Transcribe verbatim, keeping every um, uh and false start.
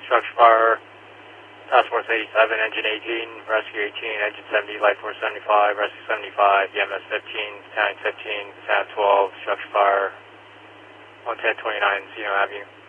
structure fire, task force eighty-seven, engine eighteen, rescue eighteen, engine seventy, light force seventy-five, rescue seventy-five, E M S fifteen, battalion fifteen, battalion twelve, structure fire, one ten twenty-nine, Zeno Avenue.